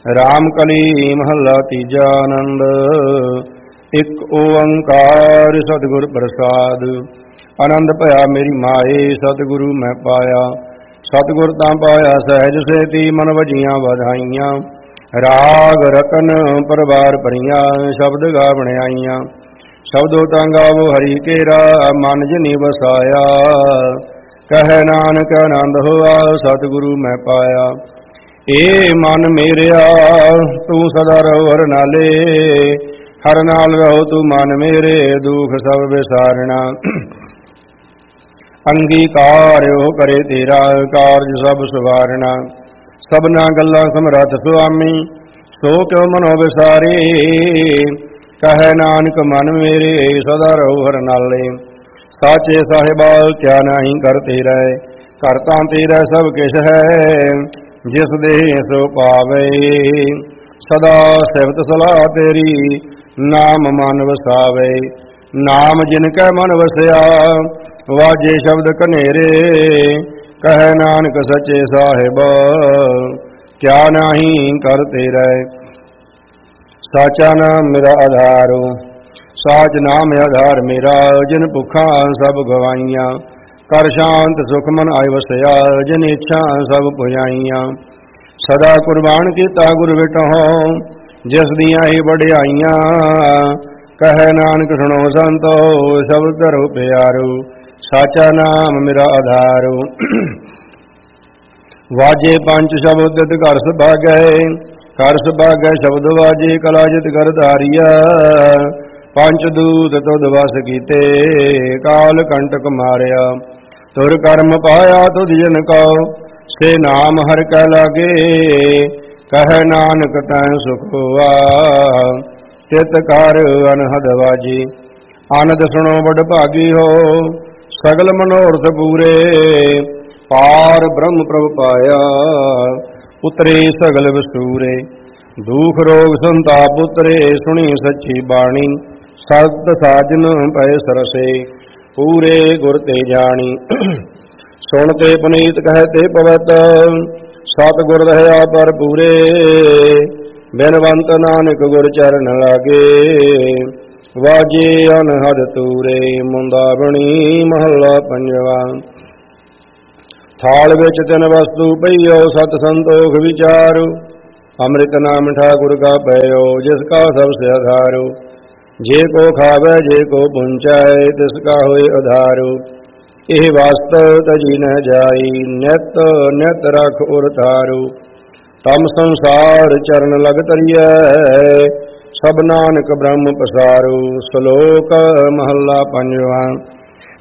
ਰਾਮ ਕਲੀ ਮਹੱਲਾ ਤੀਜਾ। ਆਨੰਦ ਇੱਕ ਓੰਕਾਰ ਸਤਿਗੁਰ ਪ੍ਰਸਾਦ। ਆਨੰਦ ਭਇਆ ਮੇਰੀ ਮਾਏ ਸਤਿਗੁਰੂ ਮੈਂ ਪਾਇਆ। ਸਤਿਗੁਰ ਤਾਂ ਪਾਇਆ ਸਹਿਜ ਸੇਤੀ ਮਨ ਵਜੀਆਂ ਵਧਾਈਆਂ। ਰਾਗ ਰਤਨ ਪਰਵਾਰ ਭਰੀਆਂ ਸ਼ਬਦ ਗਾਵਣ ਆਈਆਂ। ਸ਼ਬਦੋ ਤਾਂ ਗਾਵੋ ਹਰੀ ਕੇਰਾ ਮਨ ਜਿਨੀ ਵਸਾਇਆ। ਕਹਿ ਨਾਨਕ ਆਨੰਦ ਹੋਆ ਸਤਿਗੁਰੂ ਮੈਂ ਪਾਇਆ। ਏ ਮਨ ਮੇਰਿਆ ਤੂੰ ਸਦਾ ਰਹੋ ਹਰ ਨਾਲੇ। ਹਰ ਨਾਲ ਰਹੋ ਤੂੰ ਮਨ ਮੇਰੇ ਦੁਖ ਸਭ ਵਿਸਾਰਣਾ। ਅੰਗੀਕਾਰ ਉਹ ਕਰੇ ਤੇਰਾ ਕਾਰਜ ਸਭ ਸਵਾਰਣਾ। ਸਭਨਾ ਗੱਲਾਂ ਸਮਰੱਥ ਸੁਆਮੀ ਸੋ ਕਿਉ ਮਨੋ ਵਿਸਾਰੇ। ਕਹੈ ਨਾਨਕ ਮਨ ਮੇਰੇ ਸਦਾ ਰਹੋ ਹਰ ਨਾਲੇ। ਸਾਚੇ ਸਾਹਿਬਾ ਕਿਆ ਨਾਹੀ ਕਰ ਤੇਰਾ ਘਰ ਤਾਂ ਤੇਰਾ ਸਭ ਕਿਛ ਹੈ। ਜਿਸ ਦੇ ਸੋ ਪਾਵੇ ਸਦਾ ਸਿਫਤ ਸਲਾਹ ਤੇਰੀ ਨਾਮ ਮਨ ਵਸਾਵੇ। ਨਾਮ ਜਿਨ ਕੈ ਮਨ ਵਸਿਆ ਵਾਜੇ ਸ਼ਬਦ ਕਨੇਰੇ। ਕਹਿ ਨਾਨਕ ਸੱਚੇ ਸਾਹਿਬ ਕਿਆ ਨਾਹੀ ਕਰ ਤੇਰਾ। ਸਾਚਾ ਨਾਮ ਮੇਰਾ ਆਧਾਰੋ ਸਾਚ ਨਾਮ ਆਧਾਰ ਮੇਰਾ। ਜਿਨ ਭੁੱਖਾਂ ਸਭ ਗਵਾਈਆਂ ਕਰ ਸ਼ਾਂਤ ਸੁਖ ਮਨ ਆਇ ਵਸਿਆ। ਜਿਨ ਇੱਛਾ ਸਭ ਪੁਜਾਈਆਂ ਸਦਾ ਕੁਰਬਾਨ ਕੀਤਾ ਗੁਰ ਵਿਟਹੁ ਜਿਸ ਦੀਆਂ ਹੀ ਵਡਿਆਈਆਂ। ਕਹਿ ਨਾਨਕ ਸੁਣੋ ਸੰਤੋ ਸ਼ਬਦ ਧਰੋ ਪਿਆਰੋ। ਸਾਚਾ ਨਾਮ ਮੇਰਾ ਆਧਾਰੋ। ਵਾਜੇ ਪੰਜ ਸ਼ਬਦ ਤਿਤ ਘਰ ਸੁਭਾਗੈ। ਘਰ ਸੁਭਾਗੈ ਸ਼ਬਦ ਵਾਜੇ ਕਲਾ ਜਿਤ ਘਰ ਧਾਰੀਆ। ਪੰਜ ਦੂਤ ਤੁਧ ਵਸ ਕੀਤੇ ਕਾਲ ਕੰਟਕ ਮਾਰਿਆ। ਤੁਰ ਕਰਮ ਪਾਇਆ ਤੁਧ ਜਨ ਕਉ ਸੇ ਨਾਮ ਹਰਿ ਕੈ ਲਾਗੇ। ਕਹਿ ਨਾਨਕ ਤੈ ਸੁਖ ਹੋਆ ਤਿਤ ਕਰ ਅਨਹਦ ਵਾਜੀ। ਆਨੰਦ ਸੁਣੋ ਬੜ ਭਾਗੀ ਹੋ ਸਗਲ ਮਨੋਰਥ ਪੂਰੇ। ਪਾਰ ਬ੍ਰਹਮ ਪ੍ਰਭ ਪਾਇਆ ਉਤਰੇ ਸਗਲ ਵਸੂਰੇ। ਦੁਖ ਰੋਗ ਸੰਤਾਪ ਉਤਰੇ ਸੁਣੀ ਸੱਚੀ ਬਾਣੀ। ਸਤ ਸਾਜਨ ਪਏ ਸਰਸੇ ਪੂਰੇ ਗੁਰ ਤੇ ਜਾਣੀ। ਸੁਣ ਤੇ ਪੁਨੀਤ ਕਹਿ ਤੇ ਪਵਿੱਤ ਸਤ ਗੁਰ ਰਹਿਆ ਪਰ ਪੂਰੇ। ਬਿਨਵੰਤ ਨਾਨਕ ਗੁਰ ਚਰਨ ਲਾਗੇ ਵਾਜੇ ਅਨਹਦ ਤੂਰੇ। ਮੁੰਦਾਵਣੀ ਮਹੱਲਾ ਪੰਜਵਾ। ਥਾਲ ਵਿੱਚ ਤਿੰਨ ਵਸਤੂ ਪਈਓ ਸਤ ਸੰਤੋਖ ਵਿਚਾਰੋ। ਅੰਮ੍ਰਿਤ ਨਾਮ ਠਾਕੁਰ ਕਾ ਪਇਓ ਜਿਸ ਕਾ ਸਭ ਸੇ ਆਧਾਰੋ। ਜੇ ਕੋ ਖਾਵੈ ਜੇ ਕੋ ਪੁੰਚੈ ਤਿਸ ਕਾ ਹੋਏ ਆਧਾਰੋ। ਇਹ ਵਸਤ ਤਜੀ ਨ ਜਾਈ ਨਿਤ ਨਿਤ ਰਖ ਉਰ ਧਾਰੋ। ਤਮ ਸੰਸਾਰ ਚਰਨ ਲਗ ਤਰੀਐ ਸਭ ਨਾਨਕ ਬ੍ਰਹਮ ਪਸਾਰੋ। ਸ਼ਲੋਕ ਮਹੱਲਾ ਪੰਜਵਾ।